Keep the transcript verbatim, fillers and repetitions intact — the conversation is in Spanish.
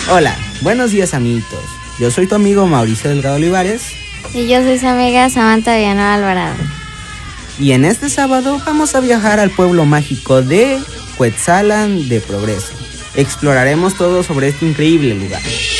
Hola, buenos días amiguitos. Yo soy tu amigo Mauricio Delgado Olivares. Y yo soy su amiga Samantha Villanueva Alvarado. Y en este sábado vamos a viajar al pueblo mágico de Cuetzalan de Progreso. Exploraremos todo sobre este increíble lugar.